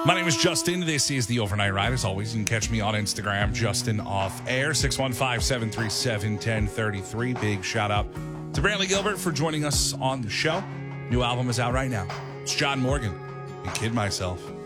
My name is Justin. This is the Overnight Ride. As always, you can catch me on Instagram, Justin Off Air, 615-737-1033. Big shout out to Brantley Gilbert for joining us on the show. New album is out right now. It's John Morgan and Kid Myself.